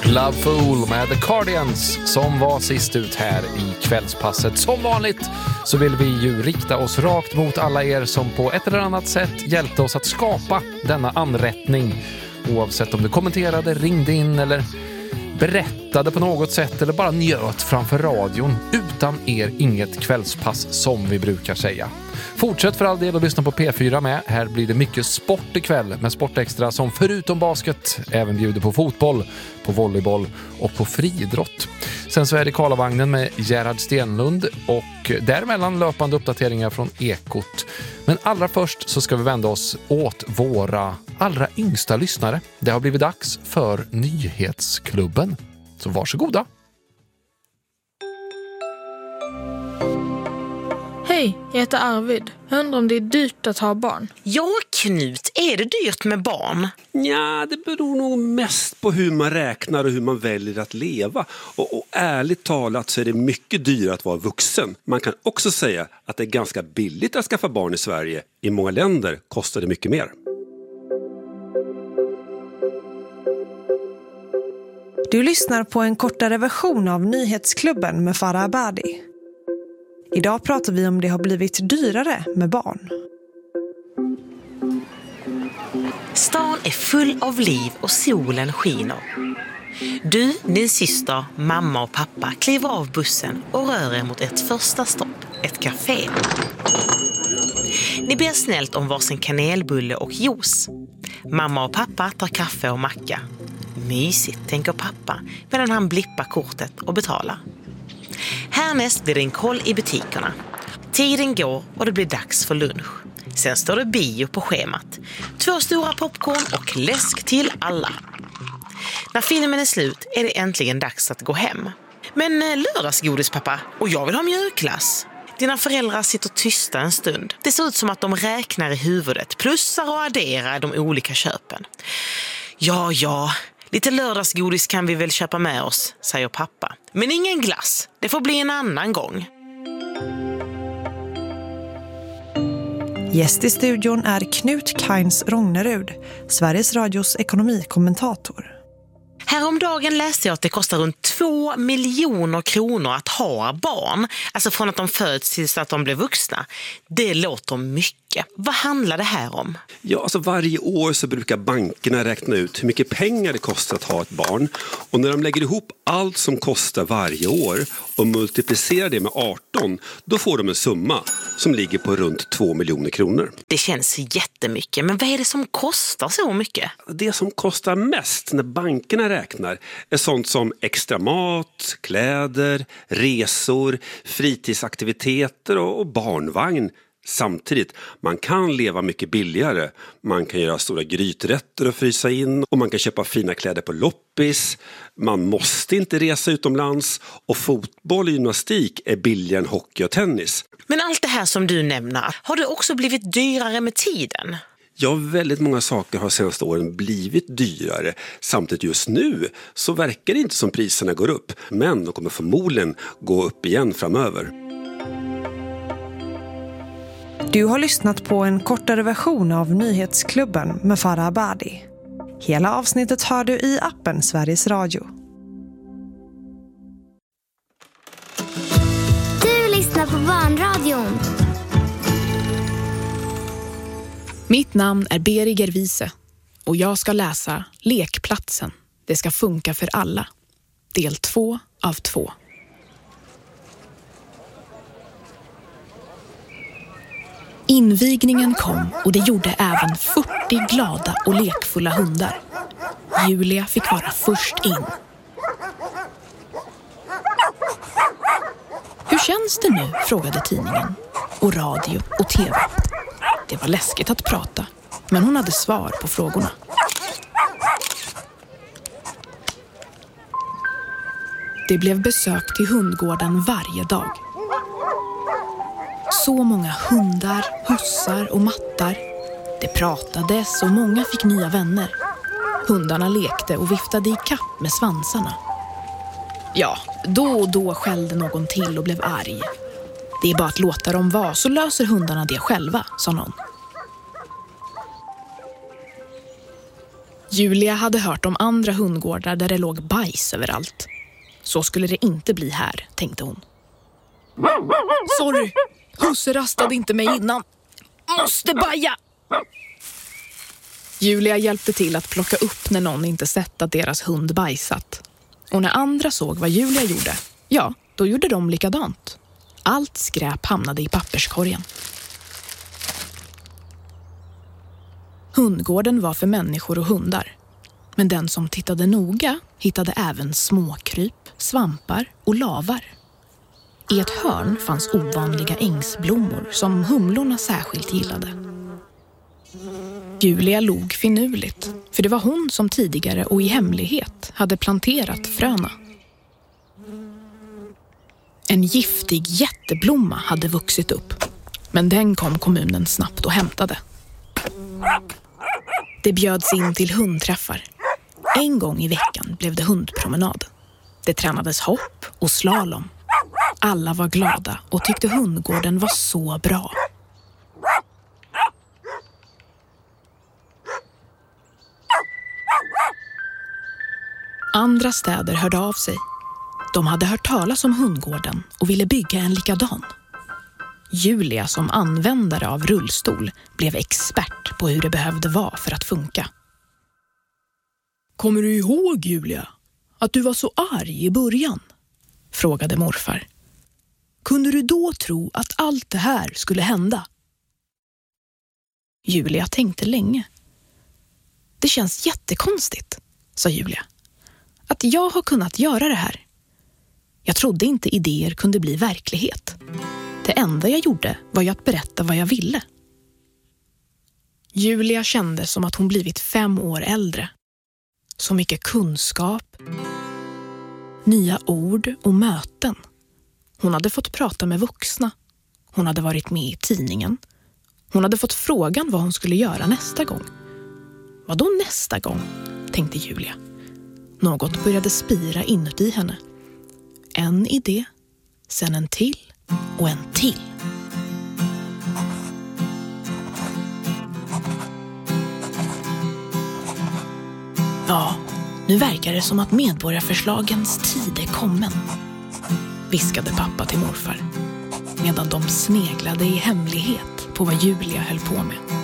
Love Fool med The Cardigans som var sist ut här i kvällspasset. Som vanligt så vill vi ju rikta oss rakt mot alla er som på ett eller annat sätt hjälpte oss att skapa denna anrättning. Oavsett om du kommenterade, ringde in eller berättade på något sätt eller bara njöt framför radion. Utan er inget kvällspass som vi brukar säga. Fortsätt för all del att lyssna på P4 med. Här blir det mycket sport ikväll med Sportextra som förutom basket även bjuder på fotboll, på volleyboll och på friidrott. Sen så är det Karlavagnen med Gerhard Stenlund och däremellan löpande uppdateringar från Ekot. Men allra först så ska vi vända oss åt våra allra yngsta lyssnare. Det har blivit dags för Nyhetsklubben. Så varsågoda! Hej, jag heter Arvid. Jag undrar om det är dyrt att ha barn. Ja, Knut, är det dyrt med barn? Ja, det beror nog mest på hur man räknar och hur man väljer att leva. Och ärligt talat så är det mycket dyrare att vara vuxen. Man kan också säga att det är ganska billigt att skaffa barn i Sverige. I många länder kostar det mycket mer. Du lyssnar på en kortare version av Nyhetsklubben med Farah Abadi. Idag pratar vi om det har blivit dyrare med barn. Stan är full av liv och solen skiner. Du, din syster, mamma och pappa kliver av bussen och rör er mot ett första stopp, ett café. Ni ber snällt om varsin kanelbulle och juice. Mamma och pappa tar kaffe och macka. Mysigt, tänker pappa medan han blippar kortet och betalar. Härnäst blir det en koll i butikerna. Tiden går och det blir dags för lunch. Sen står det bio på schemat. 2 stora popcorn och läsk till alla. När filmen är slut är det äntligen dags att gå hem. Men lördagsgodis pappa, och jag vill ha mjukglass. Dina föräldrar sitter tysta en stund. Det ser ut som att de räknar i huvudet, plussar och adderar de olika köpen. Ja, lite lördagsgodis kan vi väl köpa med oss, säger pappa. Men ingen glass, det får bli en annan gång. Gäst i studion är Knut Kains Rognerud, Sveriges Radios ekonomikommentator. Häromdagen läste jag att det kostar runt 2 miljoner kronor att ha barn. Alltså från att de föds tills att de blir vuxna. Det låter mycket. Vad handlar det här om? Ja, alltså varje år så brukar bankerna räkna ut hur mycket pengar det kostar att ha ett barn. Och när de lägger ihop allt som kostar varje år och multiplicerar det med 18, då får de en summa som ligger på runt 2 miljoner kronor. Det känns jättemycket, men vad är det som kostar så mycket? Det som kostar mest när bankerna räknar är sånt som extra mat, kläder, resor, fritidsaktiviteter och barnvagn. Samtidigt, man kan leva mycket billigare. Man kan göra stora gryträtter och frysa in. Och man kan köpa fina kläder på loppis. Man måste inte resa utomlands. Och fotboll och gymnastik är billigare än hockey och tennis. Men allt det här som du nämner, har det också blivit dyrare med tiden? Ja, väldigt många saker har senaste åren blivit dyrare. Samtidigt just nu så verkar det inte som priserna går upp. Men de kommer förmodligen gå upp igen framöver. Du har lyssnat på en kortare version av Nyhetsklubben med Farah Abadi. Hela avsnittet hör du i appen Sveriges Radio. Du lyssnar på Barnradion. Mitt namn är Beriger Wiese och jag ska läsa Lekplatsen. Det ska funka för alla. Del 2 av 2. Invigningen kom och det gjorde även 40 glada och lekfulla hundar. Julia fick vara först in. Hur känns det nu? Frågade tidningen. Och radio och tv. Det var läskigt att prata, men hon hade svar på frågorna. Det blev besök till hundgården varje dag. Så många hundar, hussar och mattar. Det pratades och många fick nya vänner. Hundarna lekte och viftade i kapp med svansarna. Ja, då och då skällde någon till och blev arg. Det är bara att låta dem vara så löser hundarna det själva, sa någon. Julia hade hört om andra hundgårdar där det låg bajs överallt. Så skulle det inte bli här, tänkte hon. Sorry, husse rastade inte mig innan. Måste baja! Julia hjälpte till att plocka upp när någon inte sett att deras hund bajsat. Och när andra såg vad Julia gjorde, ja, då gjorde de likadant. Allt skräp hamnade i papperskorgen. Hundgården var för människor och hundar. Men den som tittade noga hittade även småkryp, svampar och lavar. I ett hörn fanns ovanliga ängsblommor som humlorna särskilt gillade. Julia log finurligt, för det var hon som tidigare och i hemlighet hade planterat fröna. En giftig jätteblomma hade vuxit upp, men den kom kommunen snabbt och hämtade. Det bjöds in till hundträffar. En gång i veckan blev det hundpromenad. Det tränades hopp och slalom. Alla var glada och tyckte hundgården var så bra. Andra städer hörde av sig. De hade hört talas om hundgården och ville bygga en likadan. Julia som användare av rullstol blev expert på hur det behövde vara för att funka. Kommer du ihåg, Julia, att du var så arg i början? Frågade morfar. Kunde du då tro att allt det här skulle hända? Julia tänkte länge. Det känns jättekonstigt, sa Julia. Att jag har kunnat göra det här. Jag trodde inte idéer kunde bli verklighet. Det enda jag gjorde var ju att berätta vad jag ville. Julia kände som att hon blivit 5 år äldre. Så mycket kunskap, nya ord och möten. Hon hade fått prata med vuxna. Hon hade varit med i tidningen. Hon hade fått frågan vad hon skulle göra nästa gång. Vad då nästa gång, tänkte Julia. Något började spira inuti henne. En idé, sen en till och en till. Ja, nu verkar det som att medborgarförslagens tid är kommen, viskade pappa till morfar, medan de sneglade i hemlighet på vad Julia höll på med.